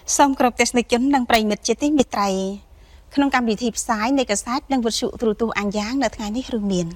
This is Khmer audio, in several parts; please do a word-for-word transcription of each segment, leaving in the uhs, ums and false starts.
Song Krop Test Nick Jun đang bày mật chế tích mệt trai. Không cam bị thịt sáiในกษัตริย์đang vượt sự từ tu an giángในថ្ងៃនេះរឿងមាន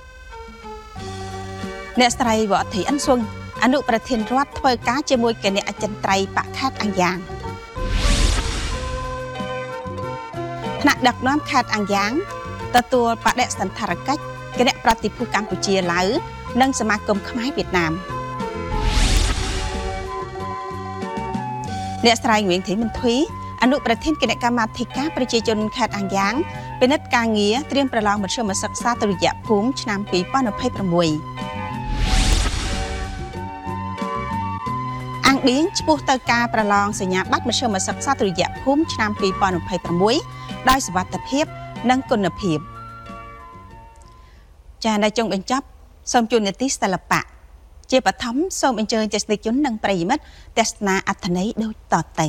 អ្នកស្រីវ៉ាធីអាន់សុងអនុប្រធានរដ្ឋធ្វើការជាមួយគណៈអចិន្ត្រៃយ៍បកខេត្តអាំងយ៉ាងថ្នាក់ដឹកនាំខេត្តអាំងយ៉ាងទទួលបដិសណ្ឋារកិច្ចគណៈប្រតិភូកម្ពុជាឡៅនិងសមាគមខ្មែរវៀតណាមអ្នកស្រីងៀងធីមិនទ្វីអនុប្រធានគណៈកម្មាធិការប្រជាជនខេត្តអាំងយ៉ាងពិនិត្យការងារត្រៀមប្រឡងមធ្យមសិក្សាទុតិយភូមិឆ្នាំពីរពាន់ยี่สิบหกអាំងបៀងឆ្ពោះទៅការប្រឡងសញ្ញាបត្រមធ្យមសិក្សាទុតិយភូមិឆ្នាំពីរពាន់ยี่สิบหกដោយសុវត្ថិភាពនិងគុណភាពចា៎នៅចុងបញ្ចប់សូមជូននីតិសិល្បៈជាបឋមសូមអញ្ជើញទស្សនិកជននិងប្រិយមិត្តទស្សនាអត្ថន័យដូចតទៅ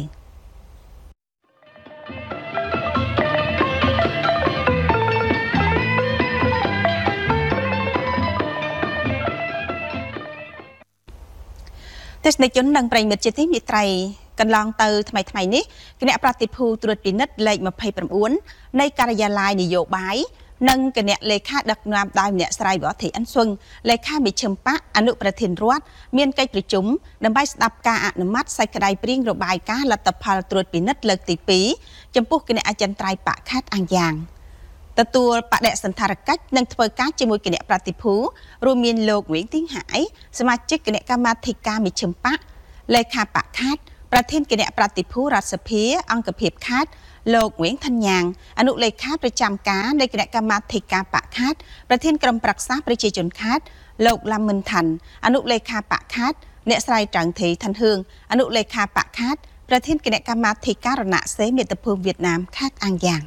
ទស្សនិកជននិងប្រិយមិត្តជាទីមេត្រីកន្លងទៅថ្មីថ្មីនេះគណៈប្រតិភូត្រួតពិនិត្យលេខยี่สิบเก้าនៃការិយាល័យនយោបាយនិងគណៈលេខាដឹកនាំដោយម្នាក់ស្រីវ៉ាធីអាន់សុងលេខាមេឈឹមបកអនុប្រធានរដ្ឋមានកិច្ចប្រជុំដើម្បីស្ដាប់ការអនុម័តសេចក្តីព្រៀងរបាយការណ៍លទ្ធផលត្រួតពិនិត្យលើកទីពីរចំពោះគណៈអចិន្ត្រៃយ៍បកខេត្តអាំងយ៉ាងទទួលបដិសណ្ឋារកិច្ចនិងធ្វើការជាមួយគណៈប្រតិភូរួមមានលោកវៀងទីងហាយសមាជិកគណៈកម្មាធិការមេឈឹមបកលេខាបកខេត្តប្រធានគណៈប្រតិភូរដ្ឋសភាអង្គភាពខេត្តលោកវៀងថាន់យ៉ាងអនុលេខាប្រចាំការនៃគណៈកម្មាធិការបកខេត្តប្រធានក្រុមប្រឹក្សាប្រជាជនខេត្តលោកឡាំមិនថាន់អនុលេខាបកខេត្តអ្នកស្រីត្រង់ធីថាន់ហឿងអនុលេខាបកខេត្តប្រធានគណៈកម្មាធិការរណសេមាតុភូមិវៀតណាមខេត្តអាំងយ៉ាង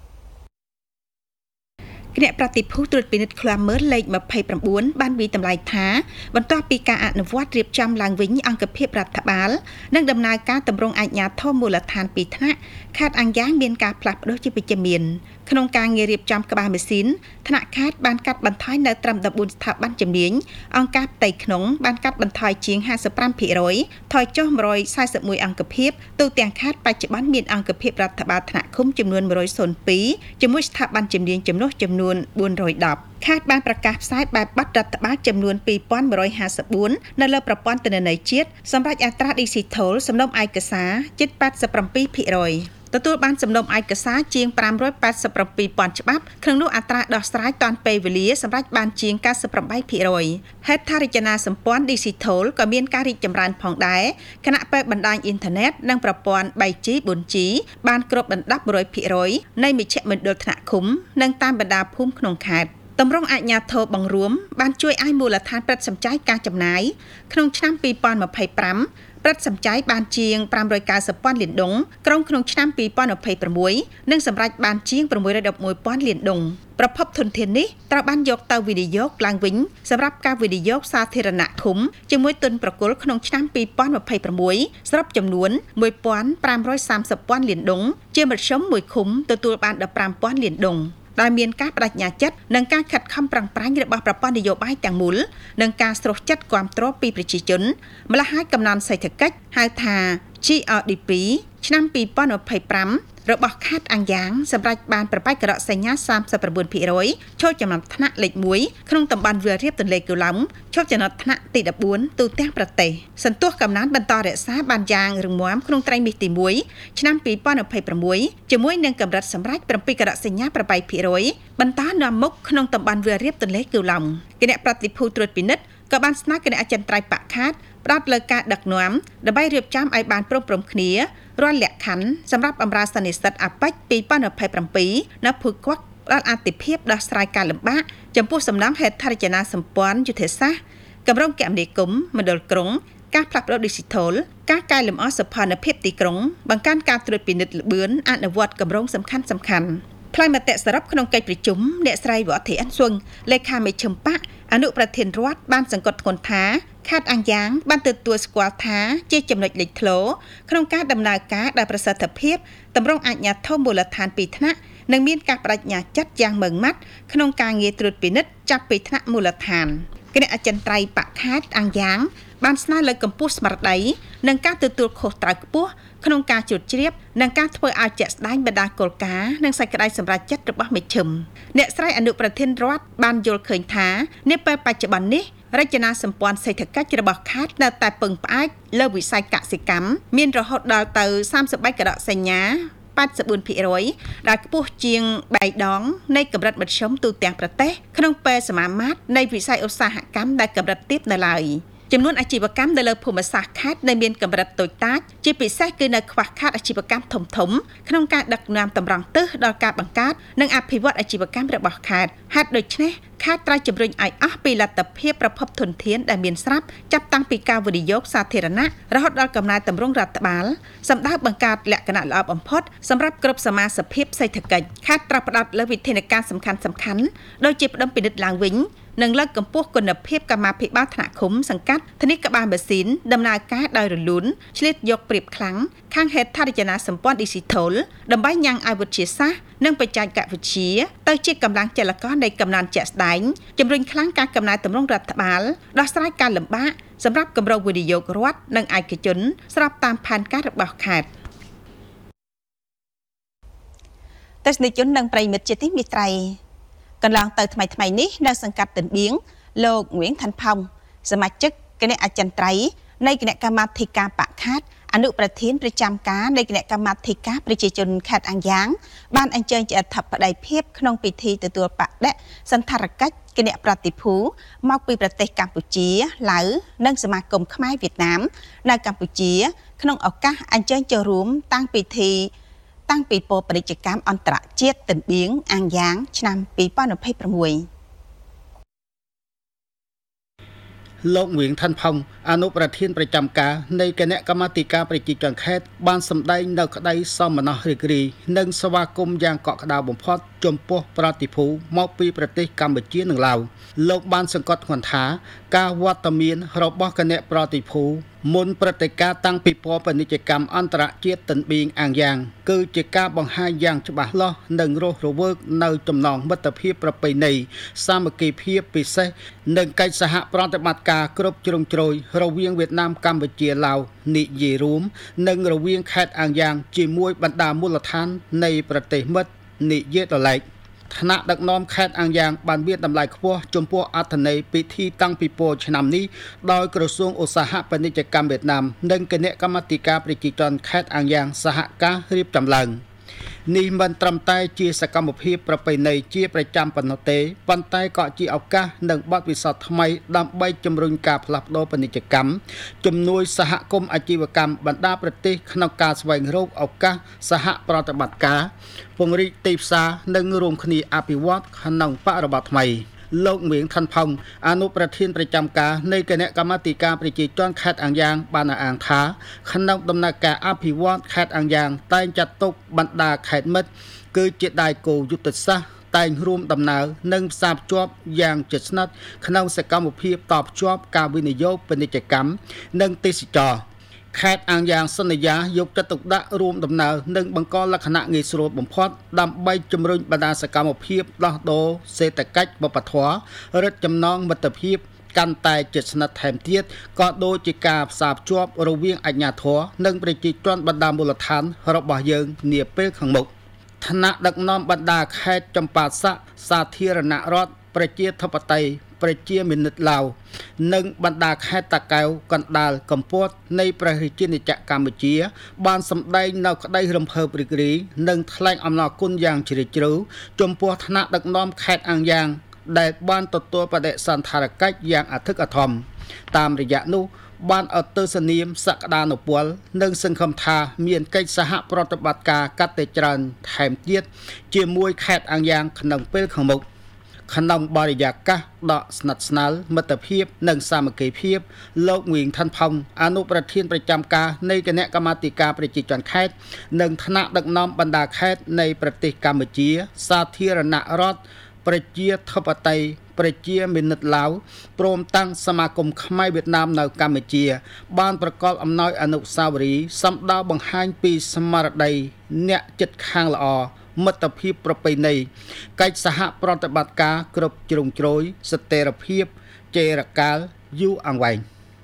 គណៈប្រតិភូត្រួតពិនិត្យឃ្លាំមើលលេខยี่สิบเก้าបានវិតម្លៃថាបន្ទាប់ពីការអនុវត្តរៀបចំឡើងវិញអង្គភាពរដ្ឋបាលនិងដំណើរការតម្រង់អាជ្ញាធរមូលដ្ឋានពីរថ្នាក់ខេត្តអាំងយ៉ាងមានការផ្លាស់ប្ដូរជាវិជ្ជមានក្នុងការងាររៀបចំក្បាលម៉ាស៊ីនថ្នាក់ខេត្តបានកាត់បន្ថយនៅត្រឹម14ស្ថាប័នជំនាញអង្គការផ្ទៃក្នុងបានកាត់បន្ថយជាងห้าสิบห้าភាគរយថយចុះone hundred forty-oneអង្គភាពទូទាំងខេត្តបច្ចុប្បន្នមានអង្គភាពរដ្ឋបាលថ្នាក់ឃុំចំនួនone hundred twoជាមួយស្ថាប័នជំនាញចំនួនចំនួនfour hundred tenខេត្តបានប្រកាសផ្សាយបែបប័ណ្ណរដ្ឋបាលចំនួនtwo thousand one hundred fifty-fourនៅលើប្រព័ន្ធទិន្នន័យជាតិសម្រាប់អត្រា Digital សំណុំឯកសារជិតeighty-sevenភាគរយទទួលបានសំណុំឯកសារជាងfive hundred eighty-sevenពាន់ច្បាប់ក្នុងនោះអត្រាដោះស្រាយទាន់ពេលវេលាសម្រាប់បានជាងninety-eightភាគរយហេដ្ឋារចនាសម្ព័ន្ធ Digital ក៏មានការរីកចម្រើនផងដែរខណៈពេលបណ្ដាញអ៊ីនធឺណិតនិងប្រព័ន្ធ three G four G បានគ្របដណ្ដប់one hundredភាគរយនៃមជ្ឈមណ្ឌលថ្នាក់ឃុំនិងតាមបណ្ដាភូមិក្នុងខេត្តតម្រង់អាជ្ញាធរបង្រួមបានជួយឲ្យមូលដ្ឋានព្រឹទ្ធសម្ច័យការចំណាយក្នុងឆ្នាំtwenty twenty-fiveព្រឹទ្ធសម្ច័យបានជាងfive hundred ninetyពាន់លានដុងក្រុងក្នុងឆ្នាំtwenty twenty-sixនិងសម្រេចបានជាងsix hundred elevenពាន់លានដុងប្រភពធនធាននេះត្រូវបានយកទៅវិនិយោគឡើងវិញសម្រាប់ការវិនិយោគសាធារណៈឃុំជាមួយទុនប្រគល់ក្នុងឆ្នាំtwenty twenty-sixស្របចំនួនone thousand five hundred thirtyពាន់លានដុងជាមធ្យមមួយឃុំទទួលបានfifteenពាន់លានដុងដែលមានការបដិញ្ញាចិត្តនិងការខិតខំប្រឹងប្រែងរបស់ប្រព័ន្ធនយោបាយទាំងមូលនិងការស្រុះចិត្តគាំទ្រពីប្រជាជនម្ល៉េះហើយកំណត់សេដ្ឋកិច្ចហៅថា G R D P ឆ្នាំtwenty twenty-fiveរបស់ខេត្តអាំងយ៉ាងសម្រាប់បានប្របែកក្រកសញ្ញាthirty-nineភាគរយចូលចំណាត់ថ្នាក់លេខoneក្នុងតំបន់វាលរៀបទន្លេគូឡុងចូលចំណាត់ថ្នាក់ទីfourteenទូទាំងប្រទេសសន្ទុះកំណត់បន្តរក្សាបានយ៉ាងរឹងមាំក្នុងត្រីមាសទីoneឆ្នាំtwenty twenty-sixជាមួយនឹងកម្រិតសម្រាប់sevenក្រកសញ្ញាeightភាគរយបន្តនាំមុខក្នុងតំបន់វាលរៀបទន្លេគូឡុងគណៈប្រតិភូត្រួតពិនិត្យក៏បានស្នើគណៈអចិន្ត្រៃយ៍បកខេត្តផ្ដោតលើការដឹកនាំដើម្បីរៀបចំឲ្យបានព្រមព្រំគ្នារាល់លក្ខខណ្ឌសម្រាប់បម្រើសន្និសីទអាប៉ិចtwenty twenty-sevenនៅភូមិគាត់ផ្ដល់អតិភិបដោះស្រាយការលំបាកចំពោះសំណង់ហេដ្ឋារចនាសម្ព័ន្ធយុទ្ធសាស្ត្រកម្រងគមនាគមន៍មណ្ឌលក្រុងការផ្លាស់ប្ដូរ Digital ការកែលម្អសោភ័ណភាពទីក្រុងបង្កើនការត្រួតពិនិត្យល្បឿនអនុវត្តគម្រោងសំខាន់សំខាន់ផ្លាយមតិសរុបក្នុងកិច្ចប្រជុំអ្នកស្រីវ៉ាធីអាន់សុងលេខាមេឈឹមបកអនុប្រធានរដ្ឋបានសង្កត់ធ្ងន់ថាខេត្តអាំងយ៉ាងបានទទួលស្គាល់ថាជាចំណុចលេចធ្លោក្នុងការដំណើរការដោយប្រសិទ្ធភាពតម្រង់អាជ្ញាធរមូលដ្ឋានពីរថ្នាក់និងមានការបដិញ្ញាចិត្តយ៉ាងម៉ឺងម៉ាត់ក្នុងការងារត្រួតពិនិត្យចាប់ពីថ្នាក់មូលដ្ឋានគណៈអចិន្ត្រៃយ៍បកខេត្តអាំងយ៉ាងបានស្នើលើកកម្ពស់ស្មារតីនិងការទទួលខុសត្រូវខ្ពស់ក្នុងការជ្រួតជ្រាបនិងការធ្វើឲ្យជាក់ស្ដែងបណ្ដាគោលការណ៍និងសេចក្តីសម្រេចចិត្តរបស់មេឃឹមអ្នកស្រីអនុប្រធានរដ្ឋបានយល់ឃើញថានាពេលបច្ចុប្បន្ននេះរចនាសម្ព័ន្ធសេដ្ឋកិច្ចរបស់ខេត្តនៅតែពឹងផ្អែកលើវិស័យកសិកម្មមានរហូតដល់ទៅសាមសិបបីកដកសញ្ញា八十四ភាគរយ ដែលខ្ពស់ជាងបីដងនៃកម្រិតមធ្យមទូទាំងប្រទេសក្នុងពេលសមាមាត្រនៃវិស័យឧស្សាហកម្មដែលកម្រិតទាបនៅឡើយចំនួនអាជីវកម្មនៅលើភូមិសាស្ត្រខេត្តនៅមានកម្រិតតូចតាចជាពិសេសគឺនៅខ្វះខាតអាជីវកម្មធំធំក្នុងការដឹកនាំតម្រង់ទិសដល់ការបង្កើតនិងអភិវឌ្ឍអាជីវកម្មរបស់ខេត្តហេតុដូច្នេះខេត្តត្រូវជំរុញឲ្យអស់ពីលទ្ធភាពប្រភពធនធានដែលមានស្រាប់ចាប់តាំងពីការវិនិយោគសាធារណៈរហូតដល់កំណែទម្រង់រដ្ឋបាលសម្ដៅបង្កើតលក្ខណៈល្អបំផុតសម្រាប់គ្រប់សមាសភាពសេដ្ឋកិច្ចខេត្តត្រូវផ្ដោតលើវិធានការសំខាន់ៗដូចជាផ្ដុំពិនិត្យឡើងវិញនិងលើកកម្ពស់គុណភាពកម្មាភិបាលថ្នាក់ឃុំសង្កាត់ធានាក្បាលម៉ាស៊ីនដំណើរការដោយរលូនឆ្លៀតយកប្រៀបខ្លាំងខាងហេដ្ឋារចនាសម្ព័ន្ធ Digital ដើម្បីញ៉ាំងឲ្យវិទ្យាសាស្ត្រនិងបច្ចេកវិទ្យាទៅជាកម្លាំងចលករនៃកំណើនជាក់ស្ដែងជំរុញខ្លាំងការកំណែទម្រង់រដ្ឋបាលដោះស្រាយការលំបាកសម្រាប់គម្រោងវិនិយោគរដ្ឋនិងឯកជនស្របតាមផែនការរបស់ខេត្តទស្សនិកជននិងប្រិយមិត្តជាទីមេត្រីកន្លងទៅថ្មីថ្មីនេះនៅសង្កាត់ទន្បៀងលោកងៀងឋានផោមសមាជិកគណៈអចិន្ត្រៃយ៍នៃគណៈកម្មាធិការបកខេត្តអនុប្រធានប្រចាំការនៃគណៈកម្មាធិការប្រជាជនខេត្តអាំងយ៉ាងបានអញ្ជើញជាអធិបតីភាពក្នុងពិធីទទួលបដិសណ្ឋារកិច្ចគណៈប្រតិភូមកពីប្រទេសកម្ពុជាឡាវនិងសមាគមខ្មែរវៀតណាមនៅកម្ពុជាក្នុងឱកាសអញ្ជើញចូលរួមតាំងពិធីតាំងពីពរពាណិជ្ជកម្មអន្តរជាតិទន្បៀងអាំងយ៉ាងឆ្នាំពីរពាន់ยี่สิบหกលោកងៀងឋានផោមអនុប្រធានប្រចាំការនៃគណៈកម្មាធិការប្រជាជនខេត្តបានសម្ដែងនៅក្តីសមនស្សរីករាយនិងស្វាគមន៍យ៉ាងកក់ក្ដៅបំផុតចំពោះប្រតិភូមកពីប្រទេសកម្ពុជានិងឡាវលោកបានសង្កត់ធ្ងន់ថាការវត្តមានរបស់គណៈប្រតិភូមុនព្រឹត្តិការណ៍តាំងពីពរពាណិជ្ជកម្មអន្តរជាតិទន្បៀងអាំងយ៉ាងគឺជាការបង្ហាញយ៉ាងច្បាស់លាស់និងរស់រវើកនៅចំណងមិត្តភាពប្រពៃណីសាមគ្គីភាពពិសេសនិងកិច្ចសហប្រតិបត្តិការគ្រប់ជ្រុងជ្រោយរវាងវៀតណាមកម្ពុជាឡាវនិយាយរួមនិងរវាងខេត្តអាំងយ៉ាងជាមួយបណ្ដាមូលដ្ឋាននៃប្រទេសមិត្តនិយាយដល់ឡែកថ្នាក់ដឹកនាំខេត្តអាំងយ៉ាងបានមានតម្លៃខ្ពស់ចំពោះអត្ថន័យពិធីតាំងពីពរឆ្នាំនេះដោយក្រសួងឧស្សាហពាណិជ្ជកម្មវៀតណាមនិងគណៈកម្មាធិការប្រជាជនខេត្តអាំងយ៉ាងសហការរៀបចំឡើងនេះមិនត្រឹមតែជាសកម្មភាពប្រពៃណីជាប្រចាំប៉ុណ្ណោះទេប៉ុន្តែក៏ជាឱកាសនិងបទពិសោធន៍ថ្មីដើម្បីជំរុញការផ្លាស់ប្តូរពាណិជ្ជកម្មជំនួយសហគមន៍អាជីវកម្មបណ្ដាប្រទេសក្នុងការស្វែងរកឱកាសសហប្រតិបត្តិការពង្រីកទីផ្សារនិងរួមគ្នាអភិវឌ្ឍក្នុងបរិបទថ្មីលោកងៀងឋានផោមអនុប្រធានប្រចាំការនៃគណៈកម្មាធិការប្រជាជនខេត្តអាំងយ៉ាងបានអះអាងថាក្នុងដំណើរការអភិវឌ្ឍខេត្តអាំងយ៉ាងតែងចាត់ទុកបណ្ដាខេត្តមិត្តគឺជាដៃគូយុទ្ធសាស្ត្រតែងរួមដំណើរនិងផ្សារភ្ជាប់យ៉ាងជិតស្និទ្ធក្នុងសកម្មភាពតភ្ជាប់ការវិនិយោគពាណិជ្ជកម្មនិងទេសចរណ៍ខេត្តអាំងយ៉ាងសន្យាយកចិត្តទុកដាក់រួមដំណើរនិងបង្កលក្ខណៈងាយស្រួលបំផុតដើម្បីជំរុញបណ្ដាសកម្មភាពដោះដូរសេដ្ឋកិច្ចវប្បធម៌រឹតចំណងមិត្តភាពកាន់តែជិតស្និទ្ធថែមទៀតក៏ដូចជាការផ្សារភ្ជាប់រវាងអាជ្ញាធរនិងប្រជាជនបណ្ដាមូលដ្ឋានរបស់យើងនាពេលខាងមុខថ្នាក់ដឹកនាំបណ្ដាខេត្តចម្ប៉ាស័កសាធារណរដ្ឋប្រជាធិបតេយ្យប្រជាមានិតឡាវនិងបណ្ដាខេត្តតាកែវកណ្ដាលកំពតនៃព្រះរាជាណាចក្រកម្ពុជាបានសម្ដែងនៅក្តីរំភើបរីករាយនិងថ្លែងអំណរគុណយ៉ាងជ្រាលជ្រៅចំពោះថ្នាក់ដឹកនាំខេត្តអាំងយ៉ាងដែលបានទទួលបដិសណ្ឋារកិច្ចយ៉ាងអធិកអធមតាមរយៈនោះបានអត់ទស្សនាមសក្តានុពលនិងសង្ឃឹមថាមានកិច្ចសហប្រតិបត្តិការកាន់តែច្រើនថែមទៀតជាមួយខេត្តអាំងយ៉ាងក្នុងពេលខាងមុខក្នុងបរិយាកាសដកស្និទ្ធស្នាលមិត្តភាពនិងសាមគ្គីភាពលោកងៀងឋានផោមអនុប្រធានប្រចាំការនៃគណៈកម្មាធិការប្រជាជនខេត្តនិងថ្នាក់ដឹកនាំបណ្ដាខេត្តនៃប្រទេសកម្ពុជាសាធារណរដ្ឋប្រជាធិបតេយ្យប្រជាមានិតឡាវព្រមទាំងសមាគមខ្មែរវៀតណាមនៅកម្ពុជាបានប្រកល់អំណោយអនុស្សាវរីយ៍សម្ដៅបង្ហាញពីស្មារតីអ្នកចិត្តខាងល្អមិត្តភាពប្រពៃណីកិច្ចសហប្រតិបត្តិការគ្រប់ជ្រុងជ្រោយស្ថិរភាពចេរកាលយូរអង្វែង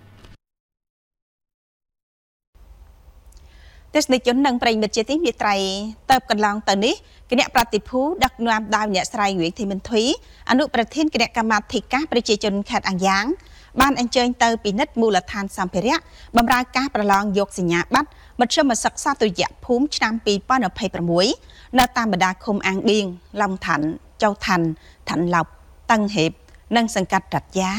ទេសនិកជននិងប្រិយមិត្តជាទីមេត្រីតើបកន្លងទៅនេះគណៈប្រតិភូដឹកនាំដោយអ្នកស្រីងឿងធីមិនធុយអនុប្រធានគណៈកម្មាធិការប្រជាជនខេត្តអាយ៉ាងបានអញ្ជើញទៅពិនិត្យមូលដ្ឋានសម្ភារៈបម្រើការប្រឡងយកសញ្ញាបត្រមធ្យមសិក្សាទុតិយភូមិឆ្នាំពីរពាន់ยี่สิบหกនៅតាមបណ្ដាឃុំអាងបៀងឡុងឋានចៅឋានឋានឡោបតឹងហេបនិងសង្កាត់រតយ៉ា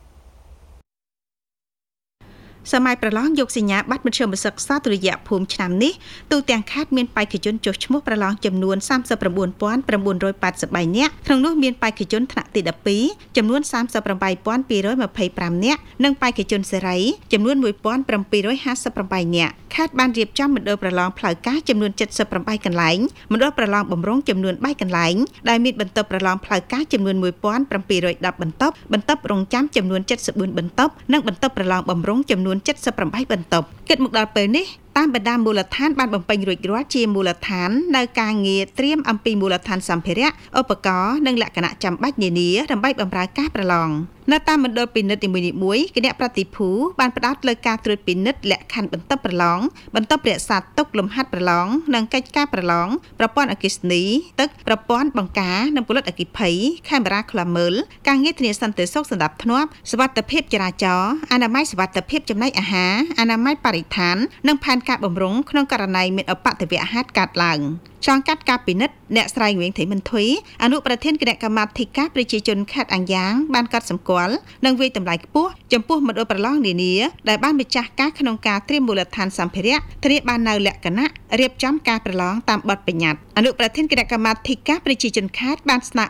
សម័យប្រឡងយកសញ្ញាបត្រមធ្យមសិក្សាទុតិយភូមិឆ្នាំនេះទូទាំងខេត្តមានបេក្ខជនចុះឈ្មោះប្រឡងចំនួន 三十九ពាន់ ៩រយแปดสิบ នាក់ក្នុងនោះមានបេក្ខជនថ្នាក់ទីដប់ពីរចំនួន 三十八ពាន់ ពីររយยี่สิบห้า នាក់និងបេក្ខជនសេរីចំនួន មួយពាន់ เจ็ดร้อยห้าสิบแปด នាក់ខេត្តបានរៀបចំមណ្ឌលប្រឡងផ្លូវការចំនួន เจ็ดสิบแปด កន្លែងមណ្ឌលប្រឡងបំរុងចំនួន បី កន្លែងដែលមានបន្ទប់ប្រឡងផ្លូវការចំនួន មួយពាន់ เจ็ดร้อยสิบ បន្ទប់បន្ទប់រងចាំចំនួន เจ็ดสิบสี่ បន្ទប់និងបន្ទប់ប្រឡងបំរុងចំនួន เจ็ดสิบแปด បន្ទប់គិតមកដល់ពេលនេះតាមបណ្ដាមូលដ្ឋានបានបំពេញរួចរាល់ជាមូលដ្ឋាននៅការងារត្រៀមអំពីមូលដ្ឋានសម្ភារៈឧបករណ៍និងលក្ខណៈចាំបាច់នានាដើម្បីបម្រើការប្រឡងនៅតាមមណ្ឌលពិនិត្យនីមួយៗគណៈប្រតិភូបានផ្ដោតលើការត្រួតពិនិត្យលក្ខខណ្ឌបន្ទប់ប្រឡងបន្ទប់រក្សាទុកលំហាត់ប្រឡងនិងកិច្ចការប្រឡងប្រព័ន្ធអគ្គិសនីទឹកប្រព័ន្ធបង្ការនិងពលិតអគ្គិភ័យកាមេរ៉ាឃ្លាំមើលការងារធានាសន្តិសុខសណ្ដាប់ធ្នាប់សុវត្ថិភាពចរាចរណ៍អនាម័យសុវត្ថិភាពចំណីអាហារអនាម័យបរិស្ថាននិងផែនការបម្រុងក្នុងករណីមានឧបទ្ទវហេតុកើតឡើងចងកាត់ការពិនិត្យអ្នកស្រីងឿងធីមិនធុយអនុប្រធានគណៈកម្មាធិការប្រជាជនខេត្តអាយ៉ាងបានកត់សម្គាល់និងវិយតម្លៃខ្ពស់ចំពោះមណ្ឌលប្រឡងនានាដែលបានម្ចាស់ការក្នុងការត្រៀមមូលដ្ឋានសម្ភារៈធានាបាននៅលក្ខណៈរៀបចំការប្រឡងតាមបទបញ្ញត្តិអនុប្រធានគណៈកម្មាធិការប្រជាជនខេត្តបានស្នើ